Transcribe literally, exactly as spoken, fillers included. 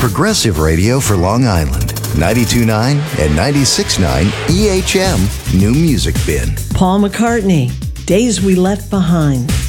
progressive radio for Long Island. ninety-two point nine and ninety-six point nine E H M New Music Bin. Paul McCartney, Days We Left Behind.